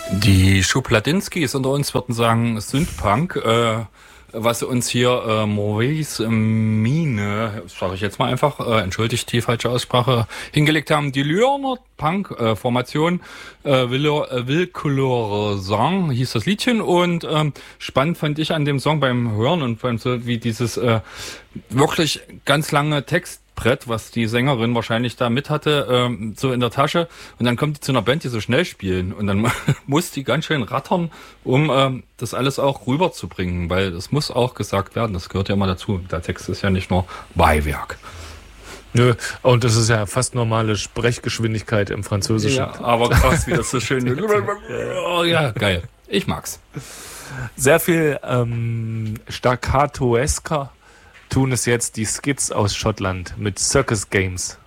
Die Schubladinskis unter uns würden sagen Synthpunk, was uns hier Maurice Mine, sage ich jetzt mal einfach, entschuldigt die falsche Aussprache, hingelegt haben. Die Lyoner Punk-Formation Willcouleur Sang hieß das Liedchen und spannend fand ich an dem Song beim Hören und beim so wie dieses wirklich ganz lange Textbrett, was die Sängerin wahrscheinlich da mit hatte, so in der Tasche. Und dann kommt die zu einer Band, die so schnell spielen. Und dann muss die ganz schön rattern, um das alles auch rüberzubringen. Weil das muss auch gesagt werden. Das gehört ja immer dazu. Der Text ist ja nicht nur Beiwerk. Nö, und das ist ja fast normale Sprechgeschwindigkeit im Französischen. Ja, aber krass, wie das so schön... Ja, geil. Ich mag's. Sehr viel staccatoesker tun es jetzt die Skids aus Schottland mit Circus Games.